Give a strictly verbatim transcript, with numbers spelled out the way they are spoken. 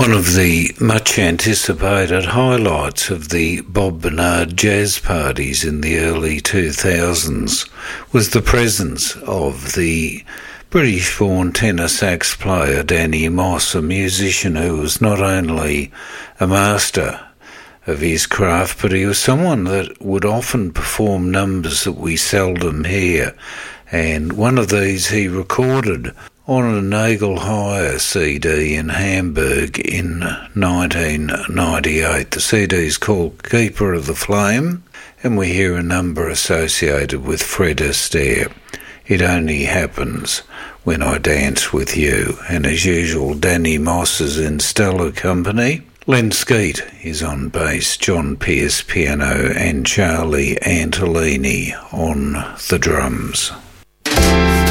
One of the much anticipated highlights of the Bob Bernard jazz parties in the early two thousands was the presence of the British-born tenor sax player Danny Moss, a musician who was not only a master of his craft, but he was someone that would often perform numbers that we seldom hear. And one of these he recorded on a Nagel Hire C D in Hamburg in nineteen ninety-eight. The C D is called Keeper of the Flame, and we hear a number associated with Fred Astaire. It Only Happens When I Dance With You. And as usual, Danny Moss is in stellar company. Len Skeet is on bass, John Pierce piano, and Charlie Antolini on the drums.